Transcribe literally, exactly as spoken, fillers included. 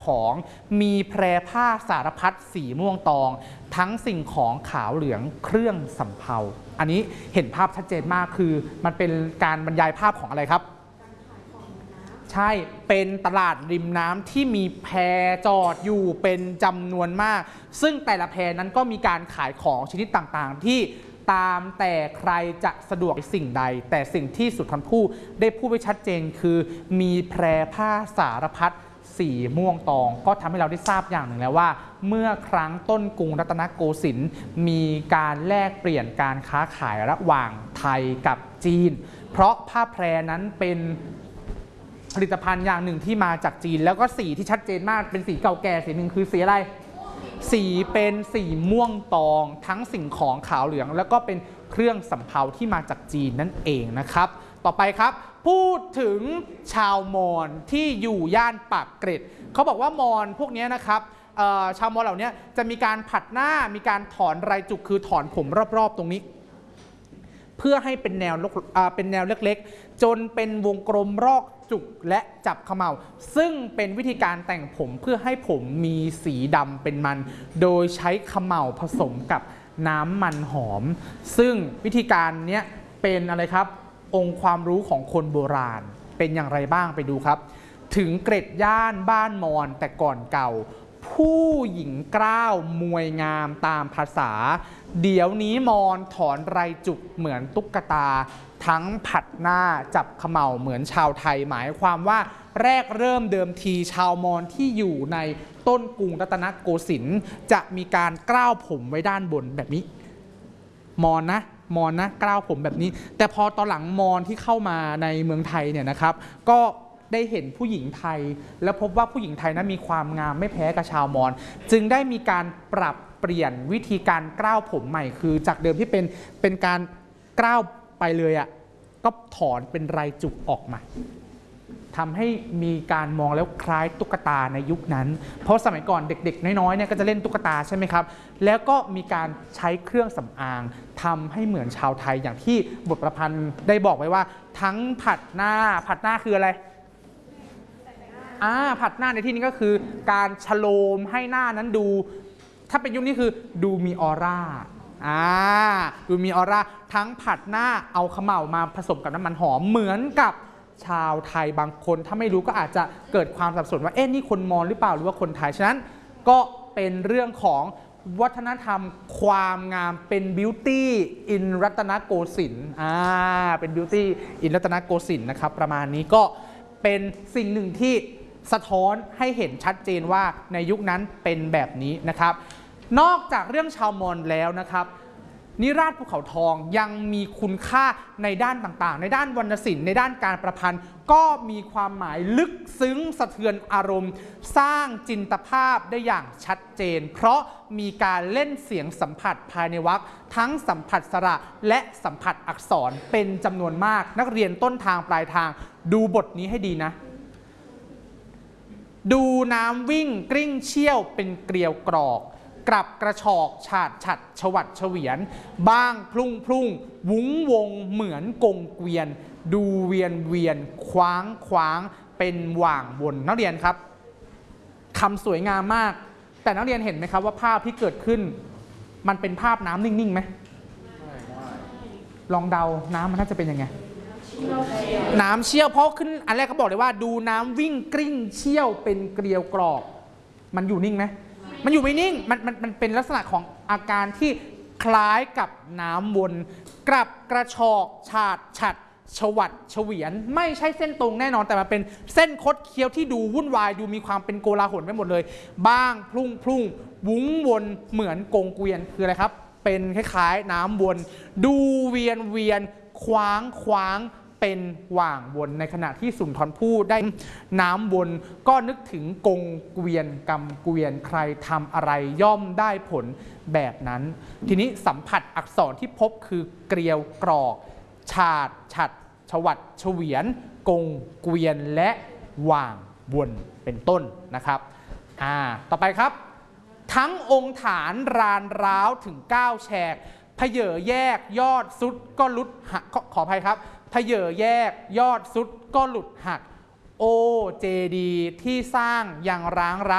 ของมีแพรผ้าสารพัดสีม่วงตองทั้งสิ่งของขาวเหลืองเครื่องสำเภาอันนี้เห็นภาพชัดเจนมากคือมันเป็นการบรรยายภาพของอะไรครับใช่เป็นตลาดริมน้ำที่มีแพจอดอยู่เป็นจำนวนมากซึ่งแต่ละแพนั้นก็มีการขายของชนิดต่างๆที่ตามแต่ใครจะสะดวกสิ่งใดแต่สิ่งที่สุนทรภู่ได้พูดไว้ชัดเจนคือมีแพรผ้าสารพัดสีม่วงตองก็ทำให้เราได้ทราบอย่างหนึ่งแล้วว่าเมื่อครั้งต้นกรุงรัตนโกสินทร์มีการแลกเปลี่ยนการค้าขายระหว่างไทยกับจีนเพราะผ้าแพรนั้นเป็นผลิตภัณฑ์อย่างหนึ่งที่มาจากจีนแล้วก็สีที่ชัดเจนมากเป็นสีเก่าแก่สีหนึ่งคือสีอะไรสีเป็นสีม่วงตองทั้งสิ่งของขาวเหลืองแล้วก็เป็นเครื่องสำเภาที่มาจากจีนนั่นเองนะครับต่อไปครับพูดถึงชาวมอญที่อยู่ย่านปากเกร็ดเขาบอกว่ามอญพวกนี้นะครับชาวมอญเหล่านี้จะมีการผัดหน้ามีการถอนไรจุกคือถอนผมรอบๆตรงนี้เพื่อให้เป็นแนวเป็นแนวเล็กๆจนเป็นวงกลมรอกจุกและจับเขม่าซึ่งเป็นวิธีการแต่งผมเพื่อให้ผมมีสีดำเป็นมันโดยใช้เขม่าผสมกับน้ำมันหอมซึ่งวิธีการนี้เป็นอะไรครับองค์ความรู้ของคนโบราณเป็นอย่างไรบ้างไปดูครับถึงเกร็ดย่านบ้านมอญแต่ก่อนเก่าผู้หญิงกล้าวมวยงามตามภาษาเดี๋ยวนี้มอญถอนไรจุกเหมือนตุ๊กตาทั้งผัดหน้าจับเขม่าเหมือนชาวไทยหมายความว่าแรกเริ่มเดิมทีชาวมอญที่อยู่ในต้นกรุงรัตนโกสินทร์จะมีการกล้าวผมไว้ด้านบนแบบนี้มอญนะมอญนะกล้าวผมแบบนี้แต่พอตอนหลังมอญที่เข้ามาในเมืองไทยเนี่ยนะครับก็ได้เห็นผู้หญิงไทยแล้วพบว่าผู้หญิงไทยนั้นมีความงามไม่แพ้กับชาวมอญจึงได้มีการปรับเปลี่ยนวิธีการกล้าวผมใหม่คือจากเดิมที่เป็นเป็นการกล้าวไปเลยอ่ะก็ถอนเป็นไรจุกออกมาทำให้มีการมองแล้วคล้ายตุ๊กตาในยุคนั้นเพราะสมัยก่อนเด็กๆน้อยๆเนี่ยก็จะเล่นตุ๊กตาใช่ไหมครับแล้วก็มีการใช้เครื่องสำอางทำให้เหมือนชาวไทยอย่างที่บทประพันธ์ได้บอกไว้ว่าทั้งผัดหน้าผัดหน้าคืออะไรอ่าผัดหน้าในที่นี้ก็คือการชโลมให้หน้านั้นดูถ้าเป็นยุคนี้คือดูมีออร่าอ่าดูมีออร่าทั้งผัดหน้าเอาเขม่ามาผสมกับน้ำมันหอมเหมือนกับชาวไทยบางคนถ้าไม่รู้ก็อาจจะเกิดความสับสนว่าเอ๊ะนี่คนมอญหรือเปล่าหรือว่าคนไทยฉะนั้นก็เป็นเรื่องของวัฒนธรรมความงามเป็นบิวตี้อินรัตนโกสินทร์อ่าเป็นบิวตี้อินรัตนโกสินทร์นะครับประมาณนี้ก็เป็นสิ่งหนึ่งที่สะท้อนให้เห็นชัดเจนว่าในยุคนั้นเป็นแบบนี้นะครับนอกจากเรื่องชาวมอญแล้วนะครับนิราศภูเขาทองยังมีคุณค่าในด้านต่างๆในด้านวรรณศิลป์ในด้านการประพันธ์ก็มีความหมายลึกซึ้งสะเทือนอารมณ์สร้างจินตภาพได้อย่างชัดเจนเพราะมีการเล่นเสียงสัมผัสภายในวรรคทั้งสัมผัสสระและสัมผัสอักษรเป็นจำนวนมากนักเรียนต้นทางปลายทางดูบทนี้ให้ดีนะดูน้ำวิ่งกลิ้งเชี่ยวเป็นเกลียวกรอกกลับกระชอกฉาดฉัดฉวัดเฉวียนบ้างพลุ่งพลุ่งวุ้งวงเหมือนกงเกวียนดูเวียนเวียนคว้างคว้างเป็นหว่างวนนักเรียนครับคำสวยงามมากแต่นักเรียนเห็นไหมครับว่าภาพที่เกิดขึ้นมันเป็นภาพน้ำนิ่งๆไหมลองเดาน้ำมันน่าจะเป็นยังไงน้ำเชี่ยวเพราะขึ้นอันแรกเขาบอกเลยว่าดูน้ำวิ่งกลิ้งเชี่ยวเป็นเกลียวกรอกมันอยู่นิ่งไหมมันอยู่ไม่นิ่งมันมันมันเป็นลักษณะของอาการที่คล้ายกับน้ำวนกลับกระชอกฉาดฉัดฉวัดเฉวียนไม่ใช่เส้นตรงแน่นอนแต่มันเป็นเส้นคดเคี้ยวที่ดูวุ่นวายดูมีความเป็นโกลาหลไปหมดเลยบ้างพลุ่งพลุ่งวุ้งวนเหมือนกงเกวียนคืออะไรครับเป็นคล้ายๆน้ำวนดูเวียนเวียนคว้างคว้างเป็นหว่างวนในขณะที่สุนทรภู่ได้น้ำวนก็นึกถึงกงเกวียนกำเกวียนใครทำอะไรย่อมได้ผลแบบนั้นทีนี้สัมผัสอักษรที่พบคือเกลียวกรอกฉาดฉัดฉวัดเฉวียนกงเกวียนและหว่างวนเป็นต้นนะครับอ่าต่อไปครับทั้งองค์ฐานรานร้าวถึงเก้าแฉกพเยอแยกยอดสุดก็ลุดหักขออภัยครับพเยอแยกยอดสุดก็หลุดหักโอเจดีที่สร้างอย่างร้างรัก